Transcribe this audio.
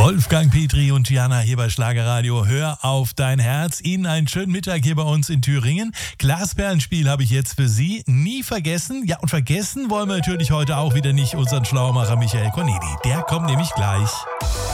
Wolfgang Petri und Diana hier bei Schlagerradio. Hör auf dein Herz. Ihnen einen schönen Mittag hier bei uns in Thüringen. Glasperlenspiel habe ich jetzt für Sie nie vergessen. Ja, und vergessen wollen wir natürlich heute auch wieder nicht unseren Schlaumacher Michael Corneli. Der kommt nämlich gleich.